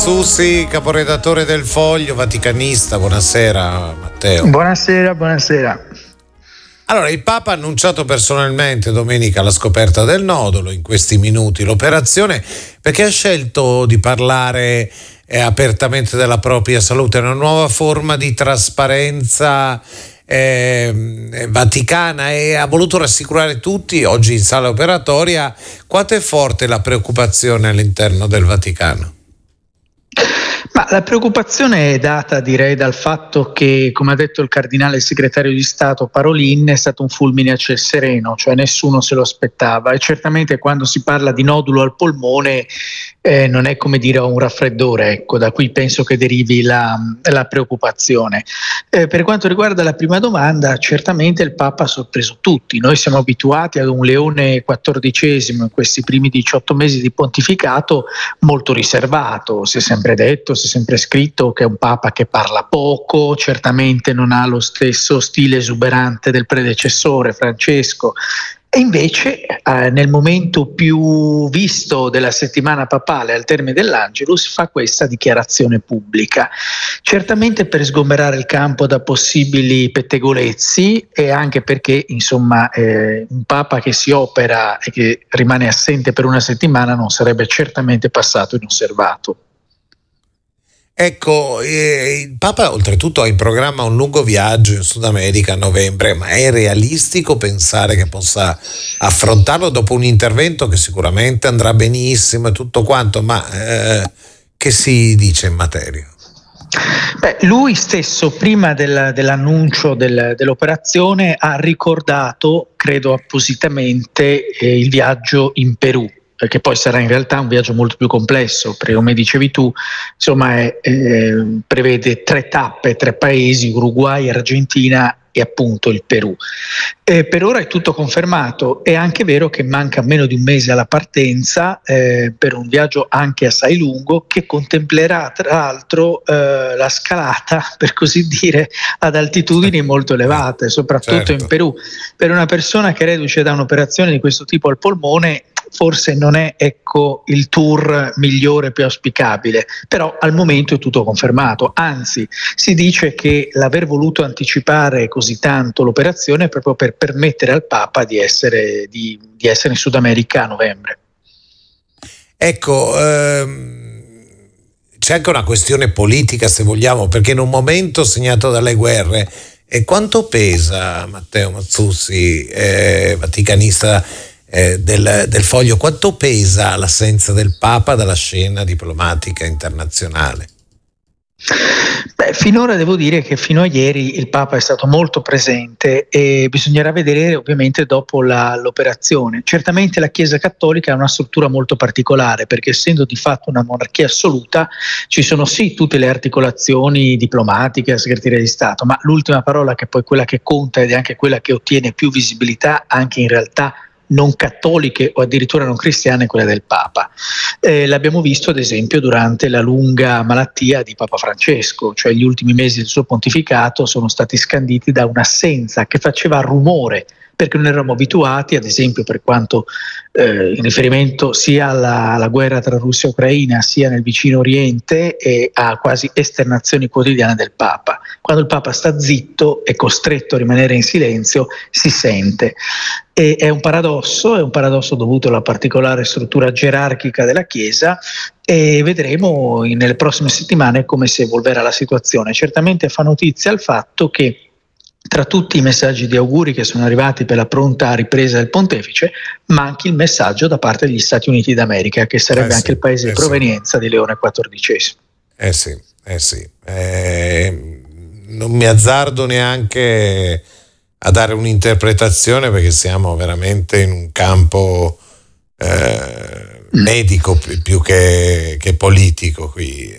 Susi, caporedattore del Foglio, vaticanista. Buonasera Matteo. Buonasera. Allora, il Papa ha annunciato personalmente domenica la scoperta del nodulo, in questi minuti l'operazione, perché ha scelto di parlare apertamente della propria salute, una nuova forma di trasparenza vaticana, e ha voluto rassicurare tutti. Oggi in sala operatoria, quanto è forte la preoccupazione all'interno del Vaticano? Ma la preoccupazione è data, direi, dal fatto che, come ha detto il cardinale segretario di Stato Parolin, è stato un fulmine a ciel sereno, cioè nessuno se lo aspettava, e certamente quando si parla di nodulo al polmone non è come dire un raffreddore, ecco, da cui penso che derivi la preoccupazione. Per quanto riguarda la prima domanda, certamente il Papa ha sorpreso tutti. Noi siamo abituati ad un Leone XIV in questi primi 18 mesi di pontificato molto riservato. Si è sempre detto, si è sempre scritto che è un Papa che parla poco, certamente non ha lo stesso stile esuberante del predecessore Francesco. E invece nel momento più visto della settimana papale, al termine dell'Angelus, fa questa dichiarazione pubblica, certamente per sgomberare il campo da possibili pettegolezzi, e anche perché insomma un Papa che si opera e che rimane assente per una settimana non sarebbe certamente passato inosservato. Ecco, il Papa oltretutto ha in programma un lungo viaggio in Sud America a novembre, ma è realistico pensare che possa affrontarlo dopo un intervento che sicuramente andrà benissimo e tutto quanto, ma che si dice in materia? Lui stesso, prima dell'annuncio dell'operazione, ha ricordato, credo appositamente, il viaggio in Perù, che poi sarà in realtà un viaggio molto più complesso, perché come dicevi tu, insomma prevede 3 tappe, 3 paesi, Uruguay, Argentina e appunto il Perù. Per ora è tutto confermato. È anche vero che manca meno di un mese alla partenza per un viaggio anche assai lungo, che contemplerà tra l'altro la scalata, per così dire, ad altitudini molto elevate, soprattutto in Perù. Per una persona che è reduce da un'operazione di questo tipo al polmone, forse non è, ecco, il tour migliore, più auspicabile, però al momento è tutto confermato. Anzi, si dice che l'aver voluto anticipare così tanto l'operazione è proprio per permettere al Papa di essere in Sud America a novembre. Ecco, c'è anche una questione politica, se vogliamo, perché in un momento segnato dalle guerre, e quanto pesa, Matteo Mazzuzzi, vaticanista del Foglio, quanto pesa l'assenza del Papa dalla scena diplomatica internazionale? Finora devo dire che fino a ieri il Papa è stato molto presente, e bisognerà vedere ovviamente dopo l'operazione. Certamente la Chiesa Cattolica ha una struttura molto particolare, perché essendo di fatto una monarchia assoluta ci sono sì tutte le articolazioni diplomatiche, la segreteria di Stato, ma l'ultima parola, che poi è quella che conta ed è anche quella che ottiene più visibilità anche in realtà non cattoliche o addirittura non cristiane, quella del Papa. L'abbiamo visto ad esempio durante la lunga malattia di Papa Francesco, cioè gli ultimi mesi del suo pontificato sono stati scanditi da un'assenza che faceva rumore, perché non eravamo abituati, ad esempio per quanto in riferimento sia alla guerra tra Russia e Ucraina, sia nel vicino Oriente, e a quasi esternazioni quotidiane del Papa. Quando il Papa sta zitto, è costretto a rimanere in silenzio, si sente. E è un paradosso dovuto alla particolare struttura gerarchica della Chiesa, e vedremo nelle prossime settimane come si evolverà la situazione. Certamente fa notizia il fatto che tra tutti i messaggi di auguri che sono arrivati per la pronta ripresa del pontefice manchi il messaggio da parte degli Stati Uniti d'America, che sarebbe anche il paese di provenienza di Leone XIV. Non mi azzardo neanche a dare un'interpretazione, perché siamo veramente in un campo medico più che politico qui.